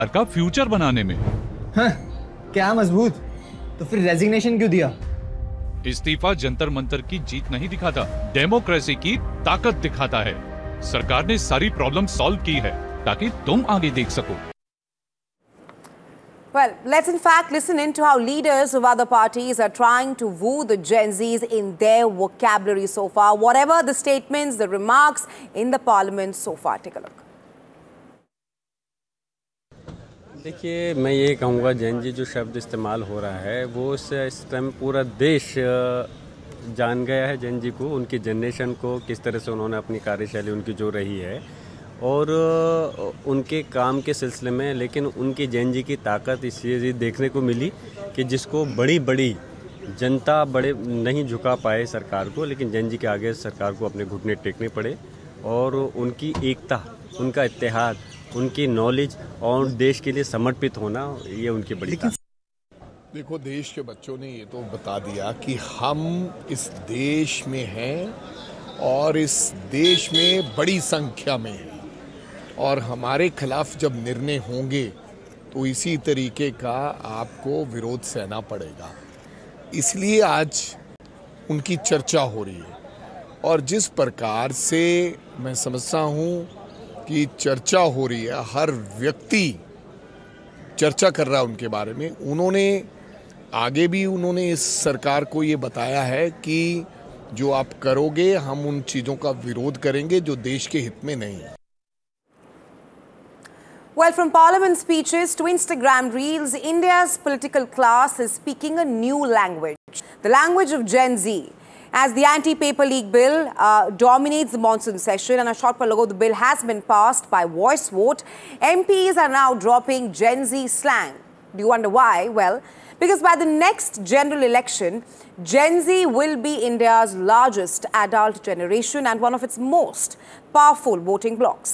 का फ्यूचर बनाने में। हाँ, क्या मजबूत। तो फिर रेजिग्नेशन क्यों दिया? इस्तीफा जंतर मंतर की जीत नहीं दिखाता, डेमोक्रेसी की ताकत दिखाता है। सरकार ने सारी प्रॉब्लम सॉल्व की है ताकि तुम आगे देख सको। Well, let's in fact listen in to how leaders of other parties are trying to woo the Gen Zs in their vocabulary so far. Whatever the statements, the remarks in the parliament so far. Take a look. देखिए, मैं ये कहूँगा जेन जी जो शब्द इस्तेमाल हो रहा है वो इस टाइम पूरा देश जान गया है जेन जी को, उनकी जनरेशन को, किस तरह से उन्होंने अपनी कार्यशैली उनकी जो रही है और उनके काम के सिलसिले में। लेकिन उनकी जेन जी की ताकत इस चीज़ देखने को मिली कि जिसको बड़ी बड़ी जनता बड़े नहीं झुका पाए सरकार को, लेकिन जेन जी के आगे सरकार को अपने घुटने टेकने पड़े और उनकी एकता, उनका इत्तेहाद, उनकी नॉलेज और देश के लिए समर्पित होना, ये उनकी बड़ी ताकत। देखो, देश के बच्चों ने ये तो बता दिया कि हम इस देश में हैं और इस देश में बड़ी संख्या में हैं और हमारे खिलाफ जब निर्णय होंगे तो इसी तरीके का आपको विरोध सहना पड़ेगा। इसलिए आज उनकी चर्चा हो रही है और जिस प्रकार से मैं समझता हूँ कि चर्चा हो रही है, हर व्यक्ति चर्चा कर रहा है उनके बारे में। उन्होंने आगे भी इस सरकार को ये बताया है कि जो आप करोगे हम उन चीज़ों का विरोध करेंगे जो देश के हित में नहीं है। Well, from parliament speeches to Instagram reels, India's political class is speaking a new language, the language of Gen Z. As the anti-paper leak bill dominates the monsoon session, and a short while ago the bill has been passed by voice vote, MPs are now dropping Gen Z slang. Do you wonder why? Well, because by the next general election, Gen Z will be India's largest adult generation and one of its most powerful voting blocs.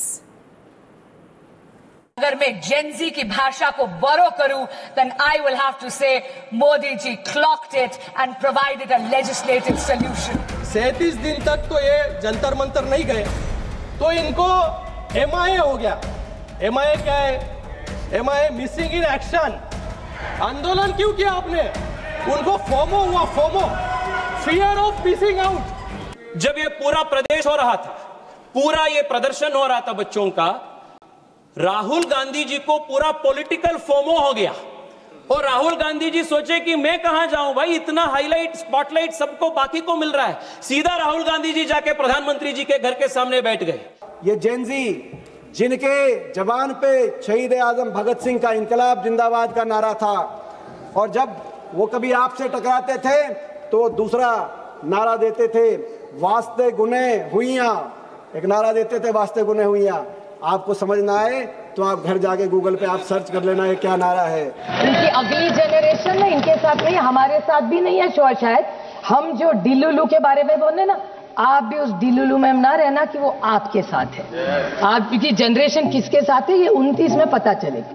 अगर मैं जेन जी की भाषा को बोरो करूं, then I will have to say Modi ji clocked it and provided a legislative solution. 37 दिन तक तो ये जंतर मंतर नहीं गए तो इनको MIA हो गया। MIA क्या है? MIA missing in action. आंदोलन क्यों किया आपने? उनको फोमो हुआ, FOMO, fear of missing out. जब ये पूरा प्रदेश हो रहा था, पूरा ये प्रदर्शन हो रहा था बच्चों का, राहुल गांधी जी को पूरा पॉलिटिकल फोमो हो गया और राहुल गांधी जी सोचे कि मैं कहां जाऊं भाई, इतना हाईलाइट स्पॉटलाइट सबको बाकी को मिल रहा है। सीधा राहुल गांधी जी जाके प्रधानमंत्री जी के घर के सामने बैठ गए। ये जेन जी जिनके जबान पे शहीद आजम भगत सिंह का इनकलाब जिंदाबाद का नारा था और जब वो कभी आपसे टकराते थे तो दूसरा नारा देते थे, वास्ते गुने हुइयां, एक नारा देते थे, वास्ते गुने हुइयां। आपको समझ ना आए तो आप घर जाके गूगल पे आप सर्च कर लेना ये क्या नारा है। इनकी अगली जनरेशन में इनके साथ नहीं, हमारे साथ भी नहीं है शायद। हम जो डिलुलू के बारे में बोले ना, आप भी उस डिलुलू में ना रहना कि वो आपके साथ है। आपकी जनरेशन किसके साथ है ये 29 में पता चलेगा।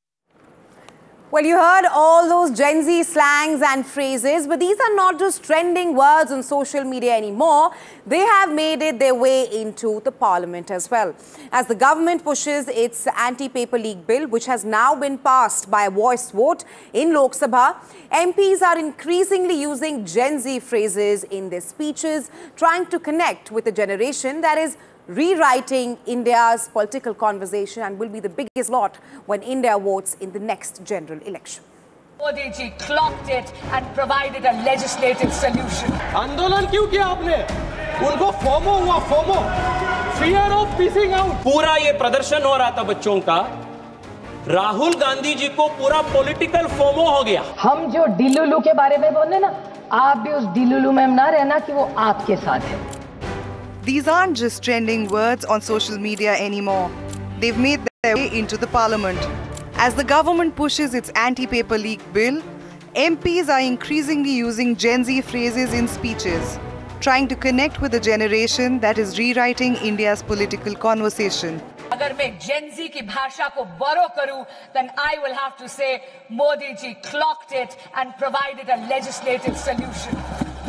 Well, you heard all those Gen Z slangs and phrases, but these are not just trending words on social media anymore. They have made it their way into the parliament as well. As the government pushes its anti-paper leak bill, which has now been passed by a voice vote in Lok Sabha, MPs are increasingly using Gen Z phrases in their speeches, trying to connect with a generation that is rewriting India's political conversation and will be the biggest lot when India votes in the next general election. Modi ji clocked it and provided a legislative solution. आंदोलन क्यों किया आपने? उनको FOMO हुआ, FOMO, fear of missing out. पूरा ये प्रदर्शन हो रहा था बच्चों का, राहुल गांधी जी को पूरा पॉलिटिकल फोमो हो गया। हम जो डिलुलू के बारे में बोले ना, आप भी उस डिलुलू में ना रहना कि वो आपके साथ है। These aren't just trending words on social media anymore. They've made their way into the parliament. As the government pushes its anti-paper leak bill, MPs are increasingly using Gen Z phrases in speeches, trying to connect with a generation that is rewriting India's political conversation. अगर मैं जेन जी की भाषा को बोरो करूं, then I will have to say Modi ji clocked it and provided a legislative solution.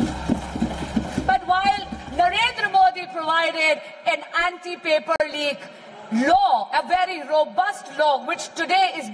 But while Narendra Modi provided an anti-paper leak law, a very robust law, which today is